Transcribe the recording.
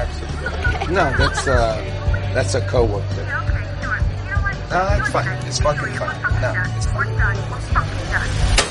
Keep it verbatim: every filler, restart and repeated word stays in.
Absolutely. No, that's uh, that's a coworker. No, that's fine. It's fucking fine. No, it's fine.